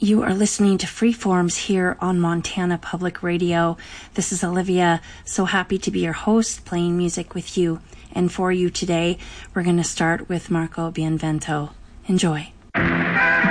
You are listening to Freeforms here on Montana Public Radio. This is Olivia, so happy to be your host, playing music with you and for you today. We're going to start with Marco Bienvento. Enjoy.